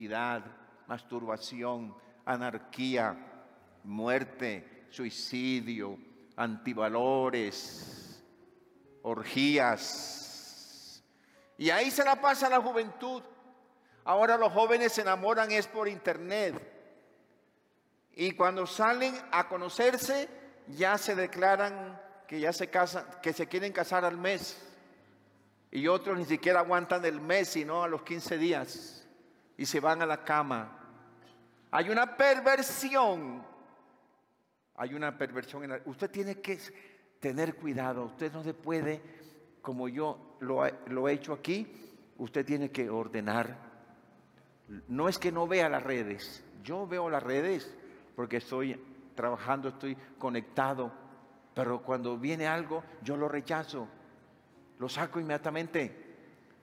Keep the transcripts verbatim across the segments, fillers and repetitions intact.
masturbación, anarquía, muerte, suicidio, antivalores, orgías. Y ahí se la pasa la juventud. Ahora los jóvenes se enamoran es por internet. Y cuando salen a conocerse, ya se declaran que ya se casan, que se quieren casar al mes. Y otros ni siquiera aguantan el mes, sino a los quince días. Y se van a la cama. Hay una perversión. Hay una perversión. En la, usted tiene que tener cuidado. Usted no se puede, como yo lo, lo he hecho aquí, usted tiene que ordenar. No es que no vea las redes. Yo veo las redes porque estoy trabajando, estoy conectado. Pero cuando viene algo, yo lo rechazo. Lo saco inmediatamente.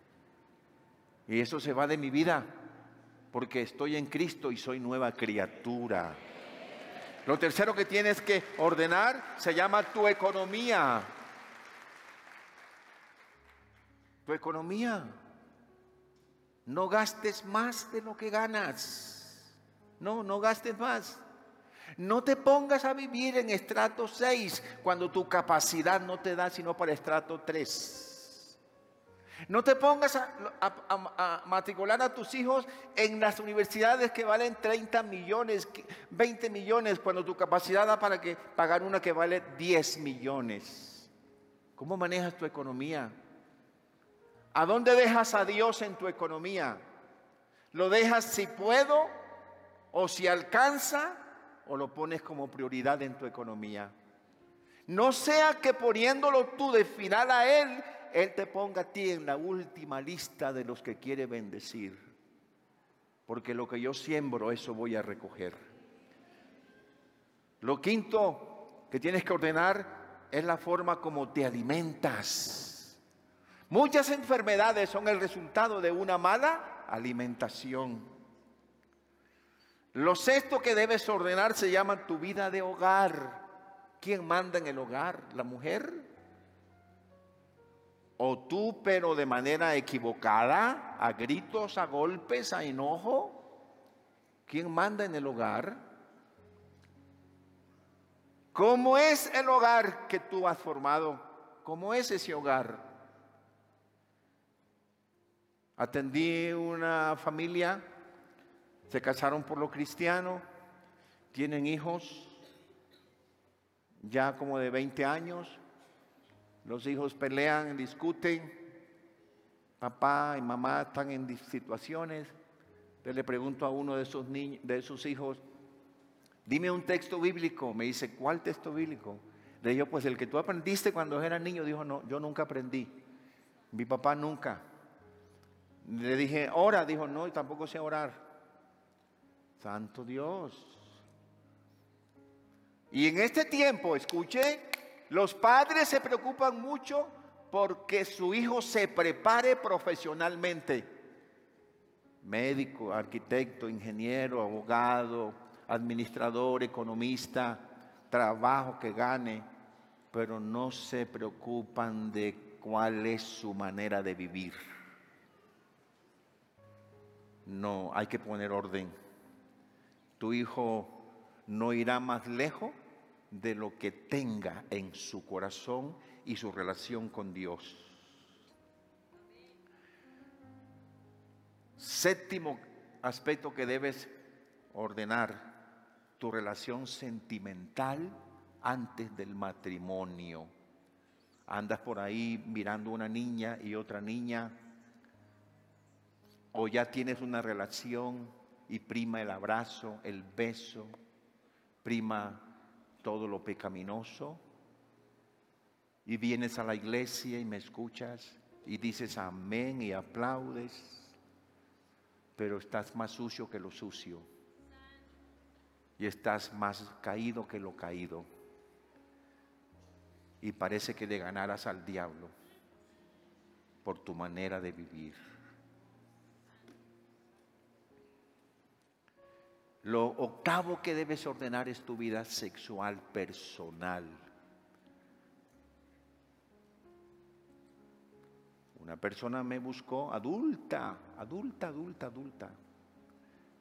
Y eso se va de mi vida. Porque estoy en Cristo y soy nueva criatura. Lo tercero que tienes que ordenar se llama tu economía. Tu economía. No gastes más de lo que ganas. No, no gastes más. No te pongas a vivir en estrato seis cuando tu capacidad no te da sino para estrato tres. No te pongas a, a, a, a matricular a tus hijos en las universidades que valen treinta millones, veinte millones, cuando tu capacidad da para que pagar una que vale diez millones. ¿Cómo manejas tu economía? ¿A dónde dejas a Dios en tu economía? ¿Lo dejas si puedo o si alcanza o lo pones como prioridad en tu economía? No sea que poniéndolo tú de final a Él, Él te ponga a ti en la última lista de los que quiere bendecir. Porque lo que yo siembro, eso voy a recoger. Lo quinto que tienes que ordenar es la forma como te alimentas. Muchas enfermedades son el resultado de una mala alimentación. Lo sexto que debes ordenar se llama tu vida de hogar. ¿Quién manda en el hogar? ¿La mujer? ¿O tú, pero de manera equivocada, a gritos, a golpes, a enojo? ¿Quién manda en el hogar? ¿Cómo es el hogar que tú has formado? ¿Cómo es ese hogar? Atendí una familia, se casaron por lo cristiano, tienen hijos ya como de veinte años. Los hijos pelean, discuten, papá y mamá están en situaciones. Entonces le pregunto a uno de esos niños, de esos hijos, dime un texto bíblico. Me dice, ¿cuál texto bíblico? Le digo, pues el que tú aprendiste cuando eras niño. Dijo, no, yo nunca aprendí. Mi papá nunca. Le dije, ora. Dijo, no, y tampoco sé orar. Santo Dios. Y en este tiempo, escuche, los padres se preocupan mucho porque su hijo se prepare profesionalmente. Médico, arquitecto, ingeniero, abogado, administrador, economista, trabajo que gane, pero no se preocupan de cuál es su manera de vivir. No, hay que poner orden. Tu hijo no irá más lejos de lo que tenga en su corazón y su relación con Dios. Séptimo aspecto que debes ordenar, tu relación sentimental antes del matrimonio. Andas por ahí mirando una niña y otra niña, o ya tienes una relación y prima el abrazo, el beso, prima todo lo pecaminoso, y vienes a la iglesia y me escuchas y dices amén y aplaudes, pero estás más sucio que lo sucio y estás más caído que lo caído y parece que le ganaras al diablo por tu manera de vivir. Lo octavo que debes ordenar es tu vida sexual personal. Una persona me buscó, adulta, adulta, adulta, adulta.